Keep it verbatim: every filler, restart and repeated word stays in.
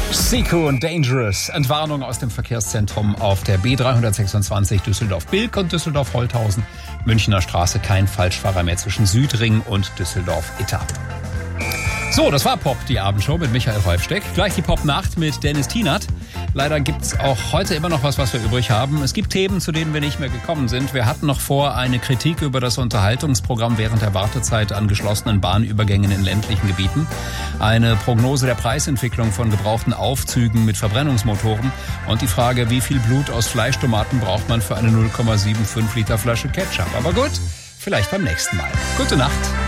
Seco und Dangerous. Entwarnung aus dem Verkehrszentrum auf der B dreihundertsechsundzwanzig Düsseldorf-Bilk und Düsseldorf-Holthausen. Münchner Straße, kein Falschfahrer mehr zwischen Südring und Düsseldorf-Itter. So, das war Pop, die Abendshow mit Michael Häufsteck. Gleich die Pop-Nacht mit Dennis Tienert. Leider gibt's auch heute immer noch was, was wir übrig haben. Es gibt Themen, zu denen wir nicht mehr gekommen sind. Wir hatten noch vor, eine Kritik über das Unterhaltungsprogramm während der Wartezeit an geschlossenen Bahnübergängen in ländlichen Gebieten. Eine Prognose der Preisentwicklung von gebrauchten Aufzügen mit Verbrennungsmotoren. Und die Frage, wie viel Blut aus Fleischtomaten braucht man für eine null Komma fünfundsiebzig Liter Flasche Ketchup. Aber gut, vielleicht beim nächsten Mal. Gute Nacht.